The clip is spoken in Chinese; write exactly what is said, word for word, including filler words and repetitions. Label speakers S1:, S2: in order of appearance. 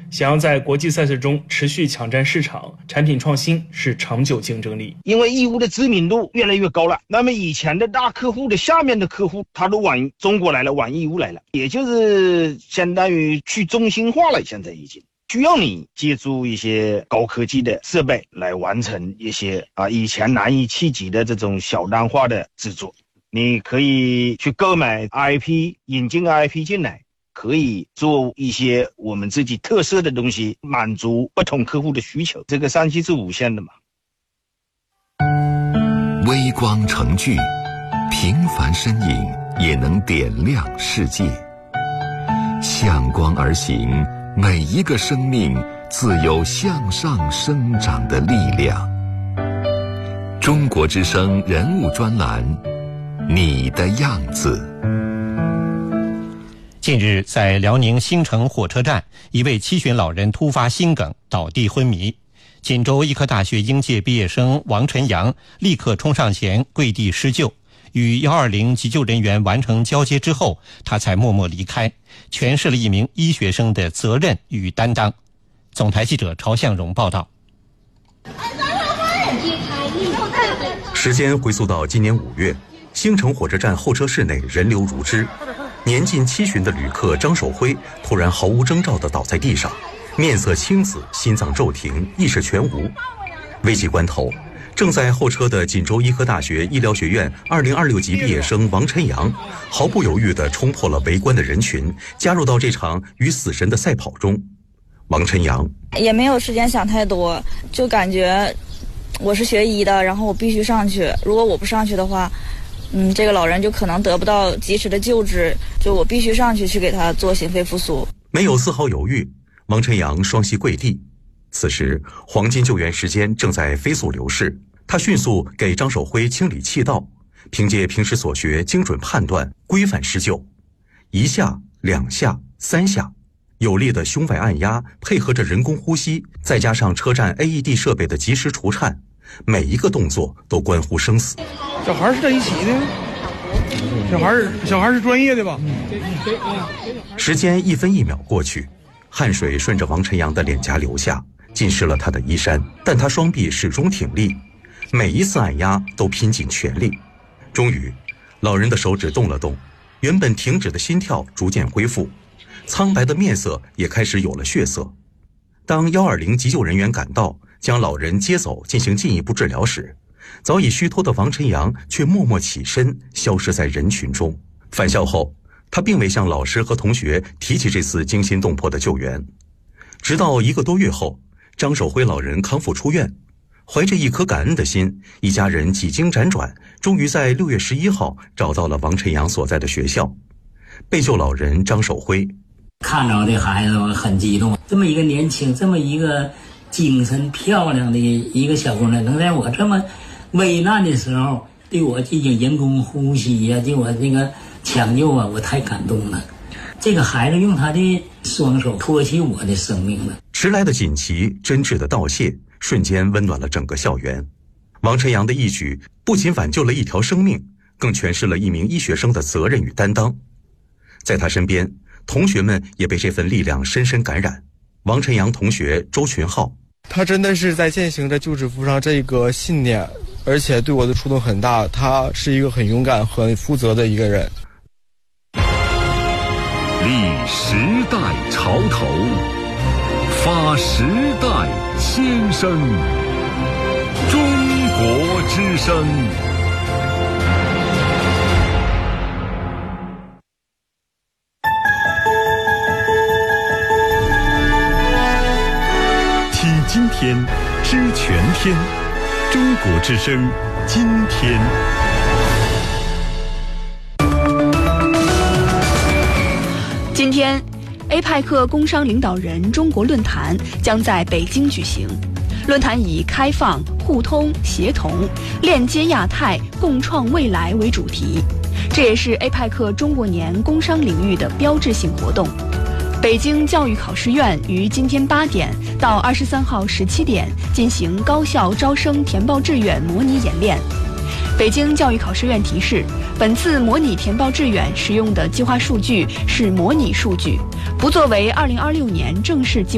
S1: 想要在国际赛事中持续抢占市场，产品创新是长久竞争力。
S2: 因为义乌的知名度越来越高了，那么以前的大客户的下面的客户，他都往中国来了，往义乌来了，也就是相当于去中心化了。现在已经需要你借助一些高科技的设备来完成一些啊以前难以企及的这种小单化的制作。你可以去购买 I P， 引进 I P 进来，可以做一些我们自己特色的东西，满足不同客户的需求。这个商机是无限的嘛。
S3: 微光成炬，平凡身影也能点亮世界。向光而行，每一个生命自有向上生长的力量。中国之声人物专栏，你的样子。
S4: 近日，在辽宁兴城火车站，一位七旬老人突发心梗倒地昏迷。锦州医科大学应届毕业生王晨阳立刻冲上前跪地施救，与一二零急救人员完成交接之后，他才默默离开，诠释了一名医学生的责任与担当。总台记者朝向荣报道。
S5: 时间回溯到今年五月，兴城火车站候车室内人流如织，年近七旬的旅客张守辉突然毫无征兆地倒在地上，面色青紫，心脏骤停，意识全无。危急关头，正在候车的锦州医科大学医疗学院二零二六级毕业生王晨阳毫不犹豫地冲破了围观的人群，加入到这场与死神的赛跑中。王晨阳
S6: 也没有时间想太多，就感觉我是学医的，然后我必须上去，如果我不上去的话，嗯，这个老人就可能得不到及时的救治，就我必须上去去给他做心肺复苏。
S5: 没有丝毫犹豫，王晨阳双膝跪地。此时黄金救援时间正在飞速流逝，他迅速给张守辉清理气道，凭借平时所学精准判断，规范施救。一下两下三下，有力的胸外按压配合着人工呼吸，再加上车站 A E D 设备的及时除颤，每一个动作都关乎生死。
S7: 小孩是在一起的，小孩小孩是专业的吧？
S5: 时间一分一秒过去，汗水顺着王晨阳的脸颊流下，浸湿了他的衣衫，但他双臂始终挺立，每一次按压都拼尽全力。终于，老人的手指动了动，原本停止的心跳逐渐恢复，苍白的面色也开始有了血色。当一二零急救人员赶到，将老人接走进行进一步治疗时，早已虚脱的王晨阳却默默起身，消失在人群中。返校后，他并未向老师和同学提起这次惊心动魄的救援。直到一个多月后，张守辉老人康复出院，怀着一颗感恩的心，一家人几经辗转，终于在六月十一号找到了王晨阳所在的学校。被救老人张守辉
S8: 看着这孩子很激动，这么一个年轻，这么一个精神漂亮的一个小姑娘，能在我这么危难的时候对我进行人工呼吸呀、啊，对我这个抢救啊，我太感动了。这个孩子用他的双手托起我的生命了。
S5: 迟来的锦旗，真挚的道谢，瞬间温暖了整个校园。王晨阳的一举不仅挽救了一条生命，更诠释了一名医学生的责任与担当。在他身边，同学们也被这份力量深深感染。王晨阳同学周群浩，
S9: 他真的是在践行着救治扶伤这个信念，而且对我的触动很大。他是一个很勇敢、很负责的一个人。
S3: 立时代潮头，发时代先声。中国之声。今天知全天，中国之声今天。
S10: 今天 A 派克工商领导人中国论坛将在北京举行。论坛以开放、互通、协同、链接亚太、共创未来为主题，这也是 A 派克中国年工商领域的标志性活动。北京教育考试院于今天八点到二十三号十七点进行高校招生填报志愿模拟演练。北京教育考试院提示，本次模拟填报志愿使用的计划数据是模拟数据，不作为二零二六年正式计划。